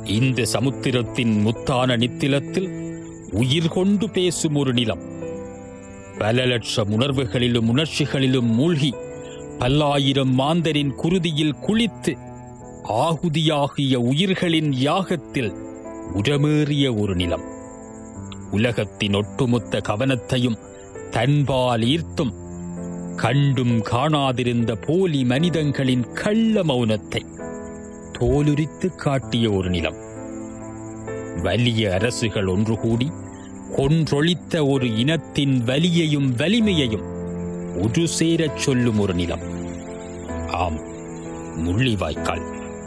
இந்த சமுத்திரத்தின் முத்தான நித்திலத்தில் உயிர் கொண்டு பேசும் ஒரு நிலம். பல லட்சம் உணர்வுகளிலும் உணர்ச்சிகளிலும் மூழ்கி பல்லாயிரம் மாந்தரின் குருதியில் குளித்து ஆகுதியாகிய உயிர்களின் யாகத்தில் உரமேறிய ஒரு நிலம். உலகத்தின் ஒட்டுமொத்த கவனத்தையும் தன்பால் ஈர்த்தும் கண்டும் காணாதிருந்த போலி மனிதங்களின் கள்ள மௌனத்தை தோலுரித்து காட்டிய ஒரு நிலம். வலிய அரசுகள் ஒன்று கூடி கொன்றொழித்த ஒரு இனத்தின் வலியையும் வலிமையையும் ஒரு சேரச் சொல்லும் ஒரு நிலம். ஆம், முள்ளிவாய்க்கால்.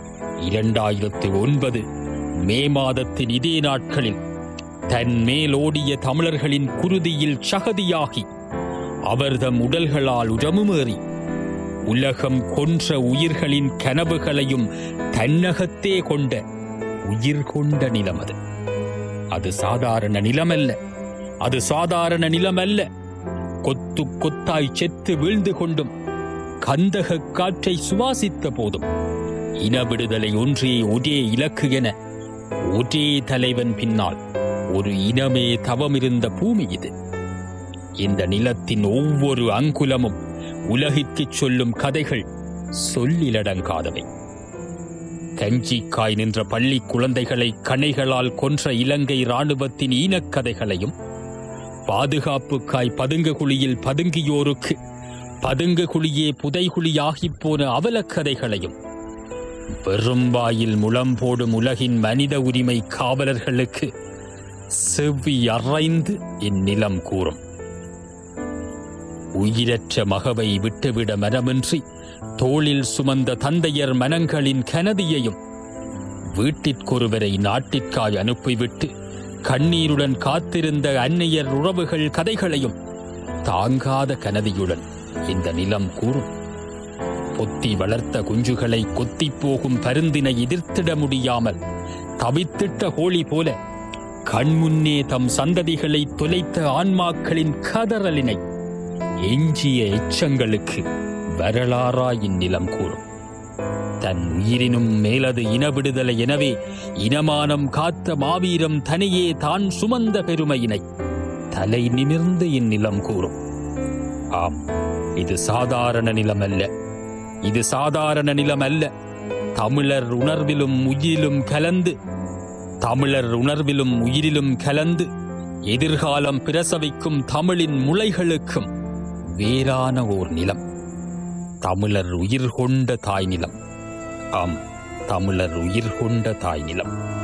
2009 மே மாதத்தின் இதே நாட்களில் தன் மேலோடிய தமிழர்களின் குருதியில் சகதியாகி அவர்தம் உடல்களால் உரமுமேறி உலகம் கொன்ற உயிர்களின் கனவுகளையும் தன்னகத்தே கொண்ட உயிர் கொண்ட நிலம் அது. அது சாதாரண நிலமல்ல, அது சாதாரண நிலமல்ல. கொத்து கொத்தாய் செத்து வீழ்ந்து கொண்டும் கந்தக காற்றை சுவாசித்த போதும் இன விடுதலை ஒன்றே ஒரே இலக்கு என ஒரே தலைவன் பின்னால் ஒரு இனமே தவமிருந்த பூமி இது. இந்த நிலத்தின் ஒவ்வொரு அங்குலமும் உலகிற்கு சொல்லும் கதைகள் சொல்லிலடங்காதவை. கஞ்சிக்காய் நின்ற பள்ளி குழந்தைகளை கணைகளால் கொன்ற இலங்கை இராணுவத்தின் ஈனக்கதைகளையும், பாதுகாப்புக்காய் பதுங்க குழியில் பதுங்கியோருக்கு பதுங்க குழியே புதைகுழியாகிப் போன அவலக்கதைகளையும், வெறும் வாயில் முளம் போடும் உலகின் மனித உரிமை காவலர்களுக்கு செவ்வி அறைந்து இந்நிலம் கூறும். உயிரற்ற மகவை விட்டுவிட மனமின்றி தோளில் சுமந்த தந்தையர் மனங்களின் கனதியையும், வீட்டிற்கொருவரை நாட்டிற்காய் அனுப்பிவிட்டு கண்ணீருடன் காத்திருந்த அன்னையர் உறவுகள் கதைகளையும் தாங்காத கனதியுடன் இந்த நிலம் கூறும். பொத்தி வளர்த்த குஞ்சுகளை கொத்திப் போகும் பருந்தினை எதிர்த்திட முடியாமல் தவித்திட்ட கோழி போல கண்முன்னே தம் சந்ததிகளை தொலைத்த ஆன்மாக்களின் கதறலினை எஞ்சிய எச்சங்களுக்கு வரலாறாய் இந்நிலம் கூறும். தன் உயிரினும் மேலது இன விடுதலை எனவே இனமானம் காத்த மாவீரம் தனியே தான் சுமந்த பெருமையினை தலை நிமிர்ந்து இந்நிலம் கூறும். ஆம், இது சாதாரண நிலம் அல்ல, இது சாதாரண நிலம் அல்ல. தமிழர் உணர்விலும் உயிரிலும் கலந்து, தமிழர் உணர்விலும் உயிரிலும் கலந்து எதிர்காலம் பிரசவிக்கும் தமிழின் முளைகளுக்கும் வேறான ஓர் நிலம். தமிழர் உயிர் கொண்ட தாய் நிலம். ஆம், தமிழர் உயிர் கொண்ட தாய் நிலம்.